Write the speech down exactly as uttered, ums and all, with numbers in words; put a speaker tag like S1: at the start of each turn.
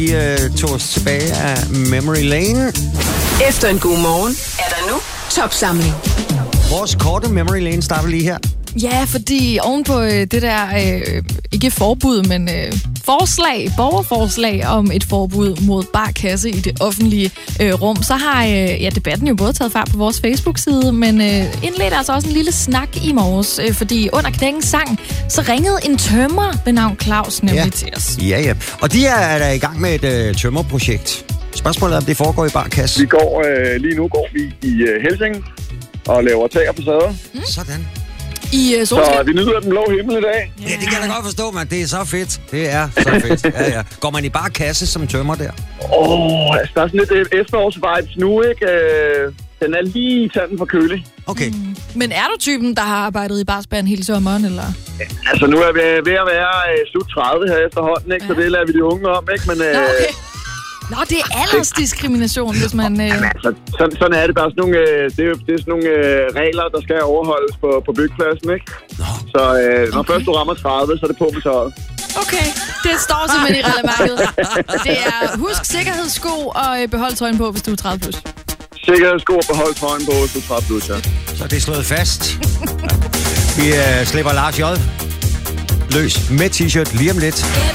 S1: Vi uh, tog os tilbage af Memory Lane.
S2: Efter en god morgen er der nu Topsamling.
S1: Vores korte Memory Lane starter lige her.
S3: Ja, fordi ovenpå øh, det der, øh, ikke forbud, men øh, forslag, borgerforslag om et forbud mod barkasse i det offentlige øh, rum, så har øh, ja, debatten jo både taget fart på vores Facebook-side, men øh, indledte altså også en lille snak i morges, øh, fordi under knækkens sang, så ringede en tømrer ved navn Claus nemlig
S1: Ja.
S3: til os.
S1: Ja, ja. Og de er, er der i gang med et øh, tømmerprojekt. Spørgsmålet er, om det foregår i barkasse.
S4: Vi går, øh, lige nu går vi i øh, Helsing og laver tag og facader.
S1: Mm. Sådan.
S3: I øh,
S4: Så
S3: solskin?
S4: vi nyder den blå himmel i dag.
S1: Ja, det kan jeg da godt forstå, man. Det er så fedt. Det er så fedt. Ja, ja. Går man i barkasse som tømmer der?
S4: Åh, oh, altså, der er sådan lidt øh, efterårsvibes nu, ikke? Øh, den er lige tanden for kølig.
S1: Okay.
S3: Mm. Men er du typen, der har arbejdet i barspæren hele sommeren, eller?
S4: Altså, nu er vi ved at være øh, slut tredive her efterhånden, ikke? Ja. Så det lader vi de unge om, ikke? Men, øh,
S3: Nå, okay. Nå, det er aldersdiskrimination, hvis man... Øh...
S4: Jamen, altså, sådan, sådan er det bare. Sådan nogle, øh, det, er, jo- det er sådan nogle øh, regler, der skal overholdes på, på byggepladsen, ikke?
S1: Nå.
S4: Så øh, når
S3: Okay.
S4: først du rammer tredive, så er det på med tøjet.
S3: Okay, det står simpelthen i reglementet. Det er husk sikkerhedssko og øh, behold trøjen på, hvis du er tredive plus.
S4: Sikkerhedssko og behold trøjen på, hvis du er tredive plus, ja.
S1: Så det er slået fast. Vi øh, slipper Lars J. løs med t-shirt lige om lidt.